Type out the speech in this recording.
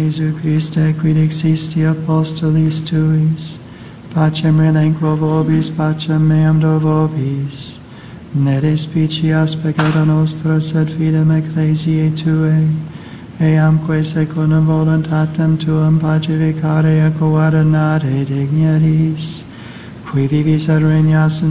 Jesu Christe, quid existi apostolis tuis, pacem relinquo vobis, pacem meam do vobis. Ne despicias peccata nostra, sed fidem ecclesiae Tuae, eamque secundum voluntatem Tuam pacificare et coordinare digneris, qui vivis et regnas in